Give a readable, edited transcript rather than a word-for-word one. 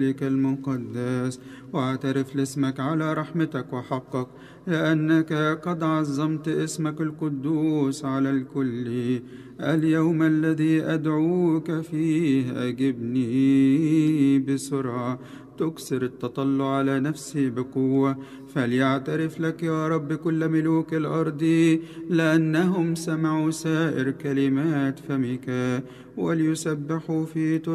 المقدس، واعترف لاسمك على رحمتك وحقك، لأنك قد عظمت اسمك القدوس على الكل. اليوم الذي أدعوك فيه أجبني بسرعة، تكسر التطلع على نفسي بقوة. فليعترف لك يا رب كل ملوك الأرض، لأنهم سمعوا سائر كلمات فمك، وليسبحوا في